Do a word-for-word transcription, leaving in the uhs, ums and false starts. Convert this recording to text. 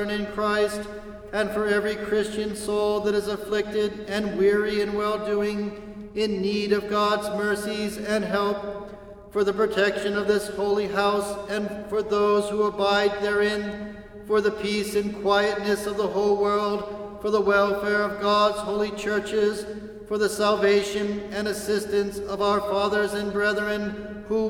in Christ, and for every Christian soul that is afflicted and weary in well-doing, in need of God's mercies and help, for the protection of this holy house and for those who abide therein, for the peace and quietness of the whole world, for the welfare of God's holy churches, for the salvation and assistance of our fathers and brethren who